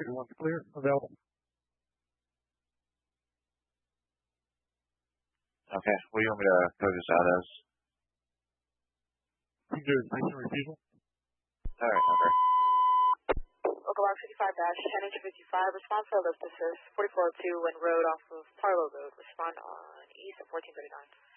One's clear, available. Okay, what do you want me to code this out as? Nice refusal. Alright, okay. Local Rock 55-10H55, respond for lift assist, 4402 Wynn Road off of Parlow Road, respond on east of 1439.